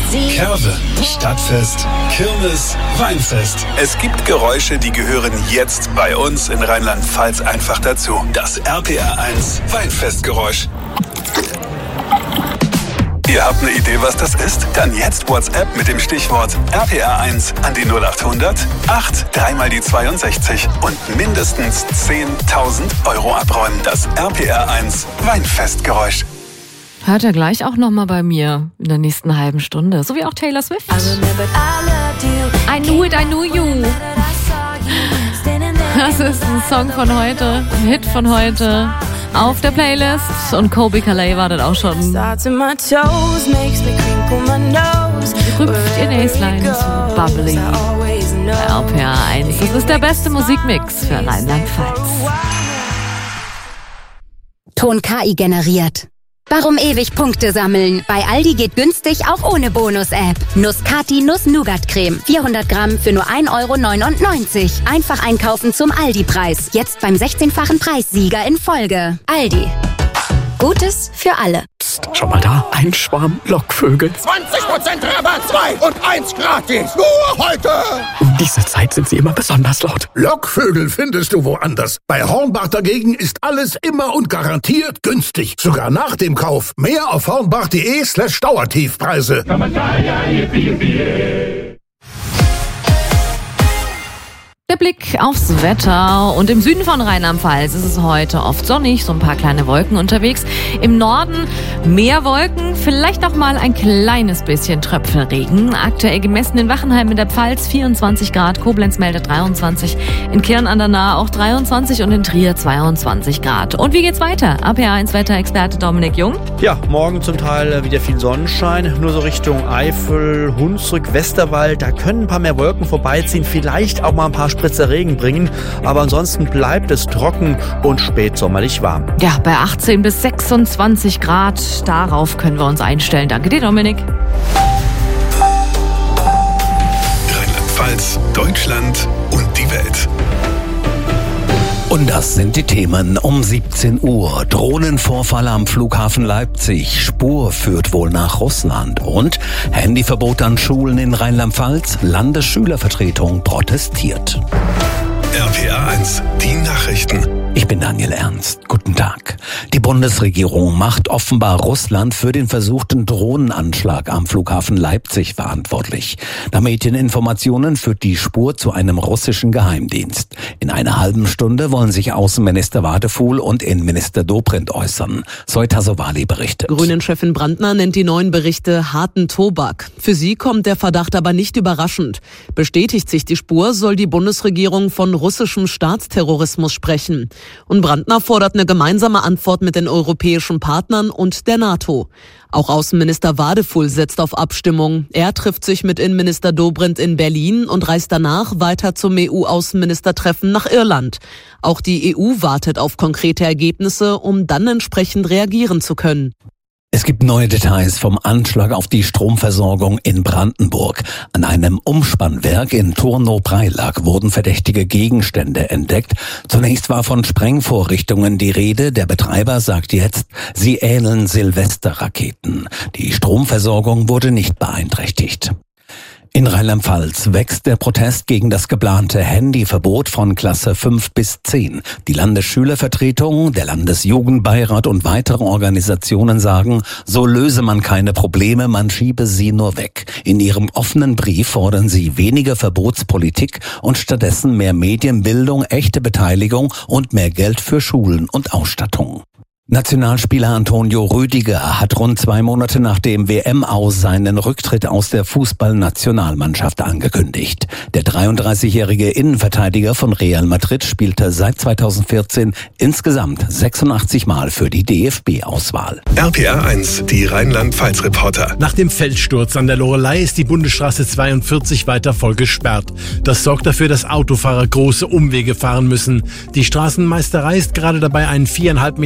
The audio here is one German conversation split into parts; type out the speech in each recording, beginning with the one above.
Curve, Stadtfest, Kirmes, Weinfest. Es gibt Geräusche, die gehören jetzt bei uns in Rheinland-Pfalz einfach dazu. Das RPR1 Weinfestgeräusch. Ihr habt eine Idee, was das ist? Dann jetzt WhatsApp mit dem Stichwort RPR1 an die 0800 8 3 mal die 62 und mindestens 10.000 € abräumen. Das RPR1 Weinfestgeräusch. Hört er gleich auch nochmal bei mir in der nächsten halben Stunde. So wie auch Taylor Swift. I knew it, I knew you. Das ist ein Song von heute, ein Hit von heute. Auf der Playlist und Kobe Calais wartet auch schon. Rümpft ihr Näslein zu Bubbly. RPR1, das ist der beste Musikmix für Rheinland-Pfalz. Ton KI generiert. Warum ewig Punkte sammeln? Bei Aldi geht günstig auch ohne Bonus-App. Nuss-Cati Nuss-Nougat-Creme. 400 Gramm für nur 1,99 €. Einfach einkaufen zum Aldi-Preis. Jetzt beim 16-fachen Preissieger in Folge. Aldi. Gutes für alle. Psst, schau mal da. Ein Schwarm Lockvögel. 20% Rabatt, 2 und 1 gratis. Nur heute. Um diese Zeit sind sie immer besonders laut. Lockvögel findest du woanders. Bei Hornbach dagegen ist alles immer und garantiert günstig. Sogar nach dem Kauf. Mehr auf hornbach.de/Dauertiefpreise. Der Blick aufs Wetter und im Süden von Rheinland-Pfalz ist es heute oft sonnig, so ein paar kleine Wolken unterwegs. Im Norden mehr Wolken, vielleicht auch mal ein kleines bisschen Tröpfelregen. Aktuell gemessen in Wachenheim in der Pfalz 24 Grad, Koblenz meldet 23, in Kirn an der Nahe auch 23 und in Trier 22 Grad. Und wie geht's weiter? RPR1 Wetterexperte Dominik Jung. Ja, morgen zum Teil wieder viel Sonnenschein, nur so Richtung Eifel, Hunsrück, Westerwald, da können ein paar mehr Wolken vorbeiziehen, vielleicht auch mal ein paar Spritzer Regen bringen, aber ansonsten bleibt es trocken und spätsommerlich warm. Ja, bei 18 bis 26 Grad, darauf können wir uns einstellen. Danke dir, Dominik. Rheinland-Pfalz, Deutschland und die Welt. Und das sind die Themen um 17 Uhr. Drohnenvorfall am Flughafen Leipzig. Spur führt wohl nach Russland. Und Handyverbot an Schulen in Rheinland-Pfalz. Landesschülervertretung protestiert. RPR1, die Nachrichten. Ich bin Daniel Ernst. Guten Tag. Die Bundesregierung macht offenbar Russland für den versuchten Drohnenanschlag am Flughafen Leipzig verantwortlich. Nach Medieninformationen führt die Spur zu einem russischen Geheimdienst. In einer halben Stunde wollen sich Außenminister Wadefuhl und Innenminister Dobrindt äußern. Zoe Tassovali berichtet. Grünen-Chefin Brandner nennt die neuen Berichte harten Tobak. Für sie kommt der Verdacht aber nicht überraschend. Bestätigt sich die Spur, soll die Bundesregierung von russischem Staatsterrorismus sprechen. Und Brandner fordert eine gemeinsame Antwort mit den europäischen Partnern und der NATO. Auch Außenminister Wadefuhl setzt auf Abstimmung. Er trifft sich mit Innenminister Dobrindt in Berlin und reist danach weiter zum EU-Außenministertreffen nach Irland. Auch die EU wartet auf konkrete Ergebnisse, um dann entsprechend reagieren zu können. Es gibt neue Details vom Anschlag auf die Stromversorgung in Brandenburg. An einem Umspannwerk in Turnow-Preilack wurden verdächtige Gegenstände entdeckt. Zunächst war von Sprengvorrichtungen die Rede. Der Betreiber sagt jetzt, sie ähneln Silvesterraketen. Die Stromversorgung wurde nicht beeinträchtigt. In Rheinland-Pfalz wächst der Protest gegen das geplante Handyverbot von Klasse 5 bis 10. Die Landesschülervertretung, der Landesjugendbeirat und weitere Organisationen sagen, so löse man keine Probleme, man schiebe sie nur weg. In ihrem offenen Brief fordern sie weniger Verbotspolitik und stattdessen mehr Medienbildung, echte Beteiligung und mehr Geld für Schulen und Ausstattung. Nationalspieler Antonio Rüdiger hat rund 2 Monate nach dem WM-Aus seinen Rücktritt aus der Fußballnationalmannschaft angekündigt. Der 33-jährige Innenverteidiger von Real Madrid spielte seit 2014 insgesamt 86 Mal für die DFB-Auswahl. RPR1, die Rheinland-Pfalz-Reporter. Nach dem Felssturz an der Loreley ist die Bundesstraße 42 weiter voll gesperrt. Das sorgt dafür, dass Autofahrer große Umwege fahren müssen. Die Straßenmeisterei ist gerade dabei, einen 4,5 Meter hohen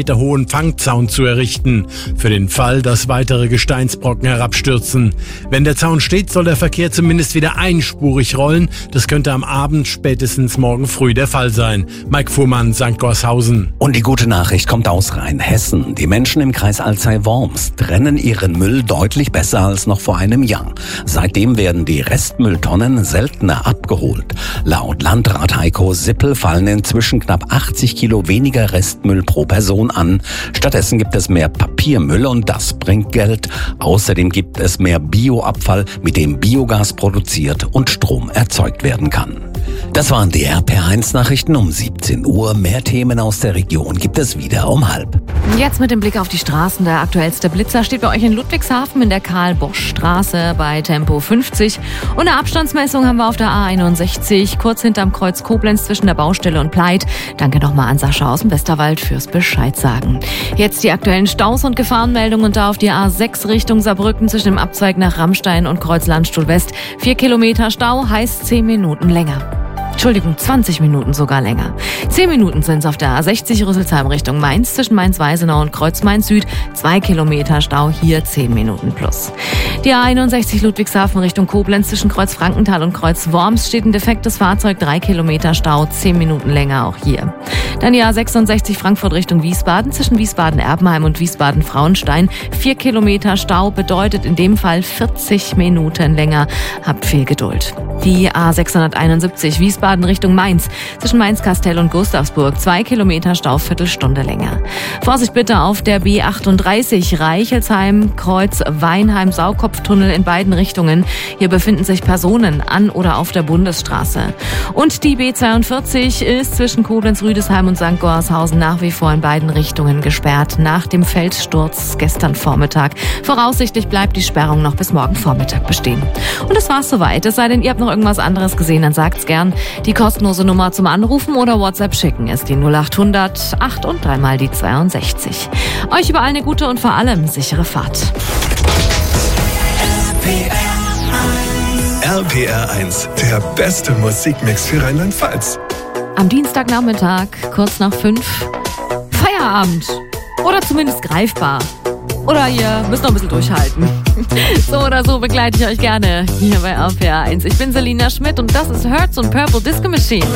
Fangzaun zu errichten, für den Fall, dass weitere Gesteinsbrocken herabstürzen. Wenn der Zaun steht, soll der Verkehr zumindest wieder einspurig rollen. Das könnte am Abend, spätestens morgen früh der Fall sein. Mike Fuhrmann, St. Gorshausen. Und die gute Nachricht kommt aus Rheinhessen. Die Menschen im Kreis Alzey-Worms trennen ihren Müll deutlich besser als noch vor einem Jahr. Seitdem werden die Restmülltonnen seltener abgeholt. Laut Landrat Heiko Sippel fallen inzwischen knapp 80 Kilo weniger Restmüll pro Person an. Stattdessen gibt es mehr Papiermüll und das bringt Geld. Außerdem gibt es mehr Bioabfall, mit dem Biogas produziert und Strom erzeugt werden kann. Das waren die RPR1-Nachrichten um 17 Uhr. Mehr Themen aus der Region gibt es wieder um 12:30. Jetzt mit dem Blick auf die Straßen. Der aktuellste Blitzer steht bei euch in Ludwigshafen in der Karl-Bosch-Straße bei Tempo 50. Und eine Abstandsmessung haben wir auf der A61, kurz hinterm Kreuz Koblenz zwischen der Baustelle und Pleit. Danke nochmal an Sascha aus dem Westerwald fürs Bescheid sagen. Jetzt die aktuellen Staus und Gefahrenmeldungen und da auf die A6 Richtung Saarbrücken zwischen dem Abzweig nach Rammstein und Kreuz Landstuhl West. 4 Kilometer Stau heißt 10 Minuten länger. 20 Minuten sogar länger. 10 Minuten sind es auf der A60 Rüsselsheim Richtung Mainz zwischen Mainz-Weisenau und Kreuz Mainz Süd. 2 Kilometer Stau, hier 10 Minuten plus. Die A61 Ludwigshafen Richtung Koblenz zwischen Kreuz Frankenthal und Kreuz Worms steht ein defektes Fahrzeug. 3 Kilometer Stau, 10 Minuten länger auch hier. Dann die A66 Frankfurt Richtung Wiesbaden zwischen Wiesbaden-Erbenheim und Wiesbaden-Frauenstein. 4 Kilometer Stau bedeutet in dem Fall 40 Minuten länger. Habt viel Geduld. Die A671 Wiesbaden Richtung Mainz zwischen Mainz-Kastel und Gustavsburg. 2 Kilometer Stau, Viertelstunde länger. Vorsicht bitte auf der B38 Reichelsheim, Kreuz Weinheim, Saukopftunnel in beiden Richtungen. Hier befinden sich Personen an oder auf der Bundesstraße. Und die B42 ist zwischen Koblenz-Rüdesheim und St. Gorshausen nach wie vor in beiden Richtungen gesperrt. Nach dem Felssturz gestern Vormittag. Voraussichtlich bleibt die Sperrung noch bis morgen Vormittag bestehen. Und das war's soweit. Es sei denn, ihr habt noch irgendwas anderes gesehen, dann sagt's gern. Die kostenlose Nummer zum Anrufen oder WhatsApp schicken ist die 0800 8 und 3 mal die 62. Euch überall eine gute und vor allem sichere Fahrt. RPR1, der beste Musikmix für Rheinland-Pfalz. Am Dienstagnachmittag, kurz nach 5, Feierabend. Oder zumindest greifbar. Oder ihr müsst noch ein bisschen durchhalten. So oder so begleite ich euch gerne hier bei RPR1. Ich bin Selina Schmidt und das ist Hertz und Purple Disco Machine.